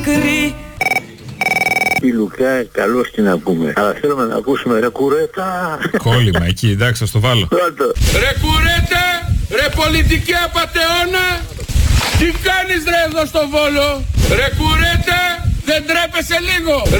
Η Λουκά, καλώς την ακούμε. Αλλά θέλουμε να ακούσουμε ρε κουρέτα. Κόλλημα εκεί, εντάξει, θα το βάλω. Ρε κουρέτα, ρε πολιτική απατεώνα. Τι κάνεις ρε εδώ στο Βόλο. Ρε κουρέτα, δεν τρέπεσαι λίγο.